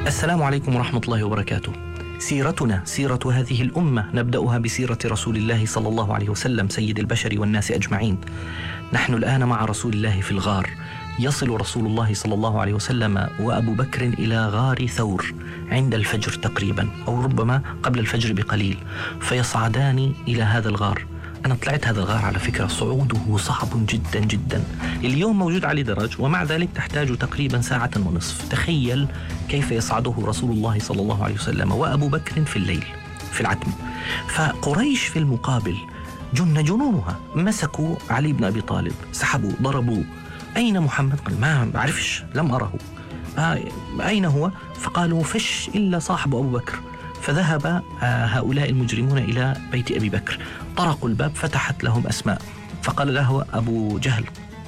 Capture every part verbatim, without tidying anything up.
السلام عليكم ورحمة الله وبركاته. سيرتنا سيرة هذه الأمة، نبدأها بسيرة رسول الله صلى الله عليه وسلم سيد البشر والناس أجمعين. نحن الآن مع رسول الله في الغار. يصل رسول الله صلى الله عليه وسلم وأبو بكر إلى غار ثور عند الفجر تقريبا، أو ربما قبل الفجر بقليل، فيصعدان إلى هذا الغار. أنا طلعت هذا الغار على فكرة، صعوده صعب جدا جدا. اليوم موجود عليه درج، ومع ذلك تحتاج تقريبا ساعة ونصف. تخيل كيف يصعده رسول الله صلى الله عليه وسلم وأبو بكر في الليل في العتم. فقريش في المقابل جن جنونها، مسكوا علي بن أبي طالب، سحبوا، ضربوا. أين محمد؟ قال ما بعرفش، لم أره. آه أين هو؟ فقالوا فش إلا صاحب أبو بكر. فذهب هؤلاء المجرمون إلى بيت أبي بكر، طرقوا الباب، فتحت لهم أسماء، فقال له أبو جهل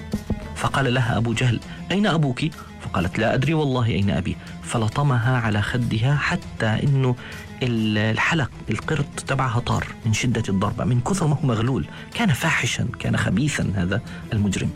فقال لها أبو جهل أين أبوك؟ فقالت لا أدري والله أين أبي. فلطمها على خدها حتى إنه الحلق القرط تبعها طار من شدة الضربة، من كثر ما هو مغلول. كان فاحشا، كان خبيثا هذا المجرم.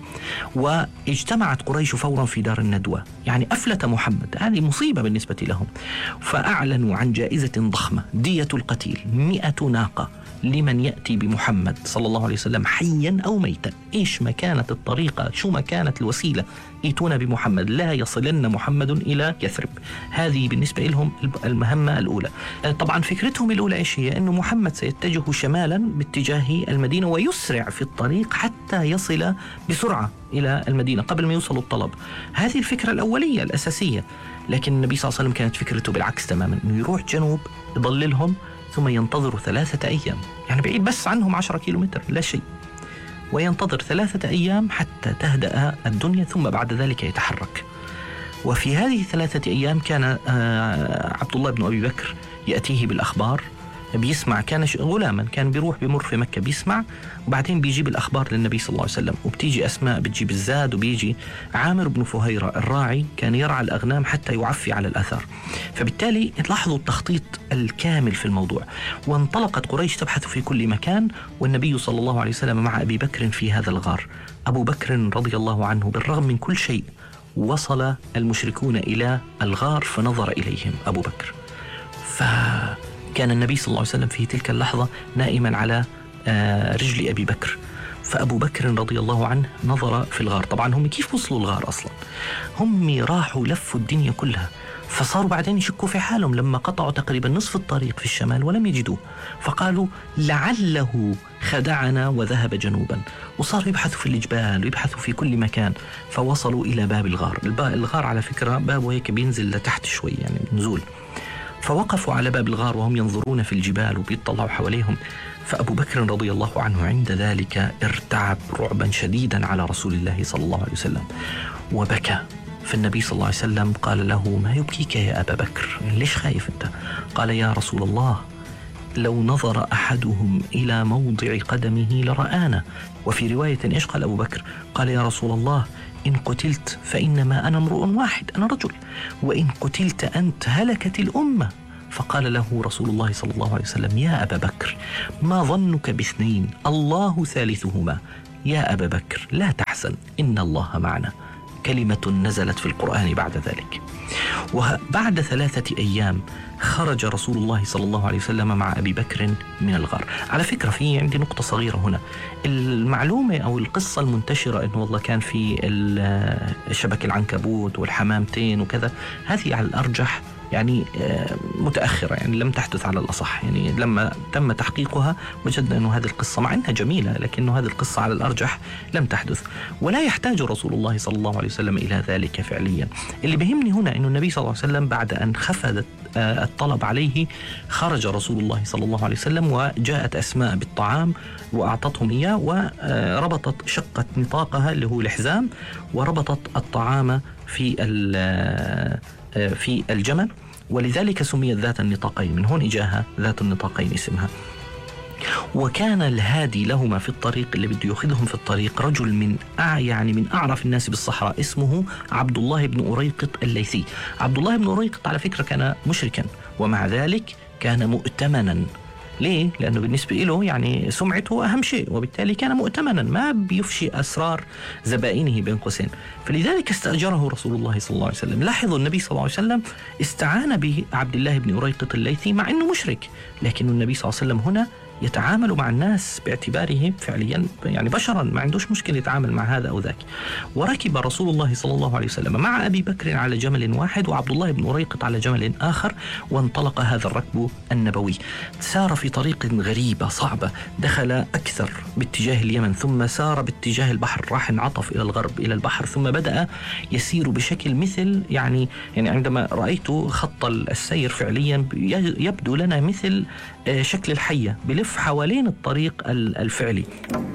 واجتمعت قريش فورا في دار الندوة، يعني أفلت محمد، هذه مصيبة بالنسبة لهم. فأعلنوا عن جائزة ضخمة، دية القتيل مئة ناقة لمن يأتي بمحمد صلى الله عليه وسلم حيا أو ميتا. إيش ما كانت الطريقة، شو ما كانت الوسيلة، يأتون بمحمد، لا يصلن محمد إلى يثرب. هذه بالنسبة لهم المهمة الأولى. طبعا فكرتهم الأولى إيش هي؟ أنه محمد سيتجه شمالا باتجاه المدينة ويسرع في الطريق حتى يصل بسرعة إلى المدينة قبل ما يوصل الطلب. هذه الفكرة الأولية الأساسية. لكن النبي صلى الله عليه وسلم كانت فكرته بالعكس تماما، أنه يروح جنوب يضللهم ثم ينتظر ثلاثة أيام، يعني بعيد بس عنهم عشرة كيلومتر لا شيء، وينتظر ثلاثة أيام حتى تهدأ الدنيا، ثم بعد ذلك يتحرك. وفي هذه الثلاثة أيام كان عبد الله بن أبي بكر يأتيه بالأخبار، بيسمع، كان غلاما، كان بيروح بمر في مكة بيسمع، وبعدين بيجيب الأخبار للنبي صلى الله عليه وسلم. وبتيجي أسماء بتجيب الزاد، وبيجي عامر بن فهيرة الراعي كان يرعى الأغنام حتى يعفي على الأثر. فبالتالي لاحظوا التخطيط الكامل في الموضوع. وانطلقت قريش تبحث في كل مكان، والنبي صلى الله عليه وسلم مع أبي بكر في هذا الغار. أبو بكر رضي الله عنه بالرغم من كل شيء وصل المشركون إلى الغار فنظر إليهم أبو بكر، فكان النبي صلى الله عليه وسلم في تلك اللحظة نائما على رجل أبي بكر. فأبو بكر رضي الله عنه نظر في الغار. طبعا هم كيف وصلوا الغار أصلا؟ هم راحوا لفوا الدنيا كلها، فصاروا بعدين يشكوا في حالهم لما قطعوا تقريبا نصف الطريق في الشمال ولم يجدوه، فقالوا لعله خدعنا وذهب جنوبا. وصاروا يبحثوا في الجبال ويبحثوا في كل مكان، فوصلوا إلى باب الغار. الغار على فكرة بابه هيك بينزل لتحت شوي، يعني نزول. فوقفوا على باب الغار وهم ينظرون في الجبال وبيطلعوا حواليهم. فأبو بكر رضي الله عنه عند ذلك ارتعب رعبا شديدا على رسول الله صلى الله عليه وسلم وبكى. فالنبي صلى الله عليه وسلم قال له ما يبكيك يا أبا بكر؟ ليش خايف أنت؟ قال يا رسول الله لو نظر أحدهم إلى موضع قدمه لرآنا. وفي رواية إيش قال أبو بكر؟ قال يا رسول الله إن قتلت فإنما أنا امرؤ واحد، أنا رجل، وإن قتلت أنت هلكت الأمة. فقال له رسول الله صلى الله عليه وسلم يا أبا بكر ما ظنك باثنين الله ثالثهما، يا أبا بكر لا تحزن إن الله معنا. كلمة نزلت في القرآن بعد ذلك. وبعد ثلاثة أيام خرج رسول الله صلى الله عليه وسلم مع أبي بكر من الغار. على فكرة في عندي نقطة صغيرة هنا. المعلومة أو القصة المنتشرة أنه والله كان في شبك العنكبوت والحمامتين وكذا، هذه على الأرجح يعني متأخرة، يعني لم تحدث على الأصح. يعني لما تم تحقيقها وجدنا أنه هذه القصة مع أنها جميلة، لكن هذه القصة على الأرجح لم تحدث، ولا يحتاج رسول الله صلى الله عليه وسلم إلى ذلك فعليا. اللي بيهمني هنا أنه النبي صلى الله عليه وسلم بعد أن خفض الطلب عليه خرج رسول الله صلى الله عليه وسلم، وجاءت أسماء بالطعام وأعطتهم إياه، وربطت شقة نطاقها اللي هو الحزام، وربطت الطعام في في الجمل، ولذلك سميت ذات النطاقين، من هون إجاها ذات النطاقين اسمها. وكان الهادي لهما في الطريق، اللي بده يأخذهم في الطريق، رجل من أع يعني من أعرف الناس بالصحراء، اسمه عبد الله بن أريقط الليثي. عبد الله بن أريقط على فكرة كان مشركا، ومع ذلك كان مؤتمنا ليه؟ لأنه بالنسبة له يعني سمعته أهم شيء، وبالتالي كان مؤتمنا ما بيفشي أسرار زبائنه بين قوسين. فلذلك استأجره رسول الله صلى الله عليه وسلم. لاحظوا النبي صلى الله عليه وسلم استعان به عبد الله بن أريقط الليثي مع أنه مشرك، لكن النبي صلى الله عليه وسلم هنا يتعامل مع الناس باعتباره فعليا يعني بشرا، ما عندوش مشكلة يتعامل مع هذا أو ذاك. وركب رسول الله صلى الله عليه وسلم مع أبي بكر على جمل واحد وعبد الله بن أريقط على جمل آخر، وانطلق هذا الركب النبوي. سار في طريق غريبة صعبة، دخل أكثر باتجاه اليمن، ثم سار باتجاه البحر، راح انعطف إلى الغرب إلى البحر، ثم بدأ يسير بشكل مثل يعني يعني عندما رأيت خط السير فعليا يبدو لنا مثل شكل الحية بلف حوالين الطريق الفعلي.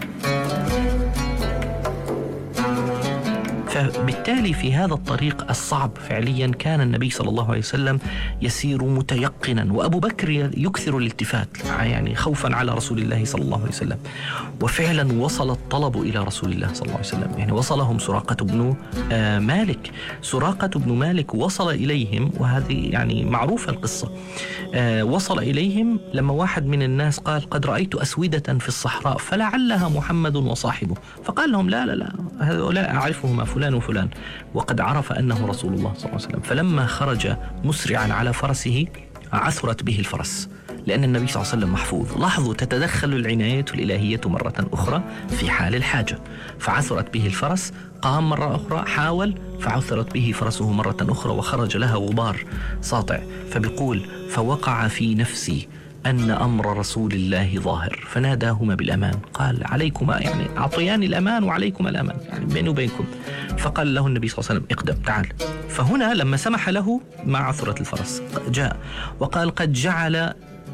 فبالتالي في هذا الطريق الصعب فعليا كان النبي صلى الله عليه وسلم يسير متيقنا، وأبو بكر يكثر الالتفات يعني خوفا على رسول الله صلى الله عليه وسلم. وفعلا وصل الطلب إلى رسول الله صلى الله عليه وسلم، يعني وصلهم سراقة بن آه مالك. سراقة بن مالك وصل إليهم، وهذه يعني معروفة القصة. آه وصل إليهم لما واحد من الناس قال قد رأيت أسودة في الصحراء فلعلها محمد وصاحبه، فقال لهم لا لا لا هؤلاء أعرفهما فلان وفلان، وقد عرف أنه رسول الله صلى الله عليه وسلم. فلما خرج مسرعا على فرسه عثرت به الفرس، لأن النبي صلى الله عليه وسلم محفوظ. لاحظوا تتدخل العناية الإلهية مرة أخرى في حال الحاجة، فعثرت به الفرس، قام مرة أخرى حاول فعثرت به فرسه مرة أخرى وخرج لها غبار ساطع. فبيقول فوقع في نفسي أن أمر رسول الله ظاهر، فناداهما بالأمان، قال عليكما يعني أعطياني الأمان وعليكما الأمان يعني بيني وبينكم. فقال له النبي صلى الله عليه وسلم اقدم تعال. فهنا لما سمح له مع عثرة الفرس جاء وقال قد جعل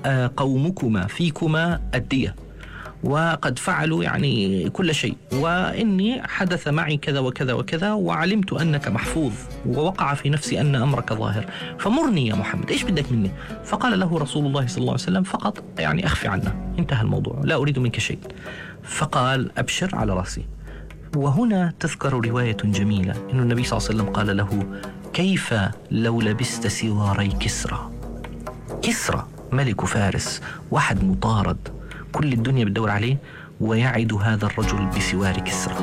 قومكما فيكما الدية وقد فعلوا يعني كل شيء، وإني حدث معي كذا وكذا وكذا، وعلمت أنك محفوظ، ووقع في نفسي أن أمرك ظاهر، فمرني يا محمد إيش بدك مني؟ فقال له رسول الله صلى الله عليه وسلم فقط يعني أخفي عنا، انتهى الموضوع، لا أريد منك شيء. فقال أبشر على رأسي. وهنا تذكر رواية جميلة إن النبي صلى الله عليه وسلم قال له كيف لو لبست سواري كسرى. كسرى ملك فارس، واحد مطارد كل الدنيا بتدور عليه، ويعد هذا الرجل بسوار كسرى.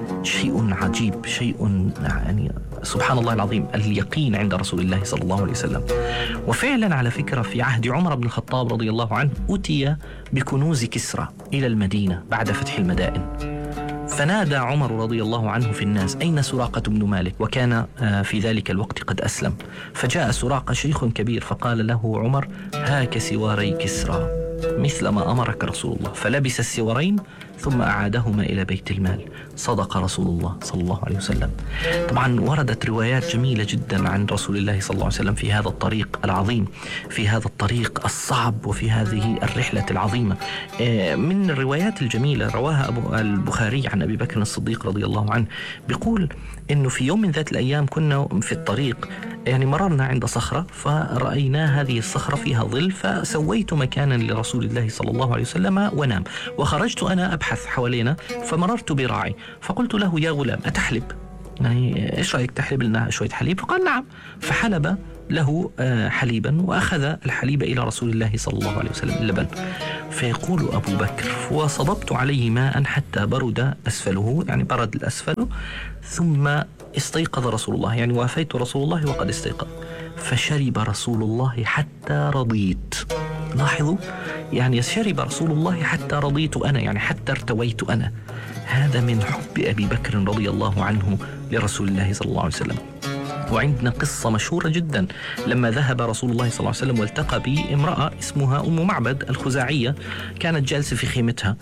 شيء عجيب، شيء يعني سبحان الله العظيم، اليقين عند رسول الله صلى الله عليه وسلم. وفعلا على فكرة في عهد عمر بن الخطاب رضي الله عنه أتي بكنوز كسرى إلى المدينة بعد فتح المدائن، فنادى عمر رضي الله عنه في الناس أين سراقة بن مالك؟ وكان في ذلك الوقت قد أسلم. فجاء سراقة شيخ كبير فقال له عمر هاك سواري كسرى مثل ما أمرك رسول الله، فلبس السوارين ثم أعادهما إلى بيت المال. صدق رسول الله صلى الله عليه وسلم. طبعا وردت روايات جميلة جدا عن رسول الله صلى الله عليه وسلم في هذا الطريق العظيم، في هذا الطريق الصعب، وفي هذه الرحلة العظيمة. من الروايات الجميلة رواها أبو البخاري عن أبي بكر الصديق رضي الله عنه، بيقول إنه في يوم من ذات الأيام كنا في الطريق، يعني مررنا عند صخرة فرأينا هذه الصخرة فيها ظل، فسويت مكانا لرسول الله صلى الله عليه وسلم ونام، وخرجت أنا أبحث حوالينا فمررت براعي فقلت له يا غلام أتحلب؟ يعني إيش رأيك تحلب لنا شوية حليب؟ فقال نعم، فحلب له حليبا وأخذ الحليب إلى رسول الله صلى الله عليه وسلم اللبن. فيقول أبو بكر وصببت عليه ماء حتى برد أسفله، يعني برد الأسفل، ثم استيقظ رسول الله، يعني وافيت رسول الله وقد استيقظ، فشرب رسول الله حتى رضيت. لاحظوا يعني شرب رسول الله حتى رضيت أنا، يعني حتى ارتويت أنا. هذا من حب أبي بكر رضي الله عنه لرسول الله صلى الله عليه وسلم. وعندنا قصة مشهورة جدا لما ذهب رسول الله صلى الله عليه وسلم والتقى بامرأة اسمها أم معبد الخزاعية، كانت جالسة في خيمتها،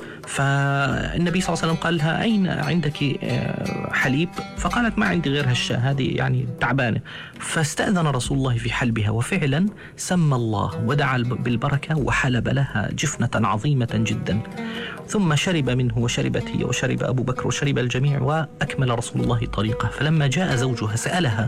فالنبي صلى الله عليه وسلم قال لها أين عندك حليب؟ فقالت ما عندي غير هالشاة هذه يعني تعبانة. فاستأذن رسول الله في حلبها، وفعلا سمى الله ودعا بالبركة وحلب لها جفنة عظيمة جدا، ثم شرب منه وشربت هي وشرب أبو بكر وشرب الجميع، وأكمل رسول الله طريقه. فلما جاء زوجها سألها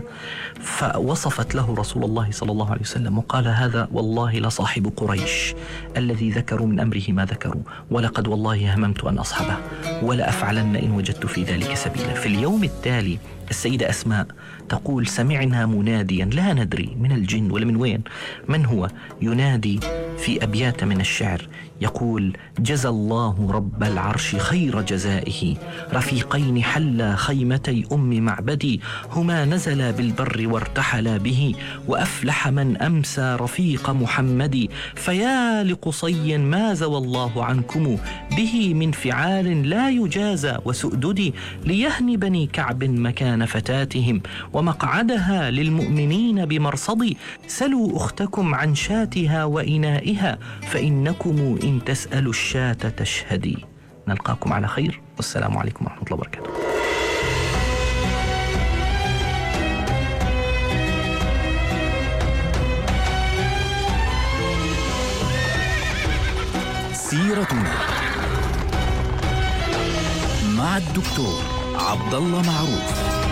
فوصفت له رسول الله صلى الله عليه وسلم وقال هذا والله لصاحب قريش الذي ذكروا من أمره ما ذكروا، ولقد والله هممت أن أصحبه ولا أفعلن إن وجدت في ذلك سبيلا. في اليوم التالي السيدة أسماء تقول سمعنا مناديا لا ندري من الجن ولا من وين، من هو ينادي في أبيات من الشعر يقول: جزى الله رب العرش خير جزائه، رفيقين حلا خيمتي أم معبدي، هما نزلا بالبر وارتحلا به، وأفلح من أمسى رفيق محمد، فيا لقصي ما زوى الله عنكم، به من فعال لا يجازى وسؤدد، ليهن بني كعب مكان فتاتهم، ومقعدها للمؤمنين بمرصد، سلوا أختكم عن شاتها وإنائها، فإنكم إن تسألوا الشاة تشهدي. نلقاكم على خير، والسلام عليكم ورحمة الله وبركاته. سيرتنا مع الدكتور عبد الله معروف.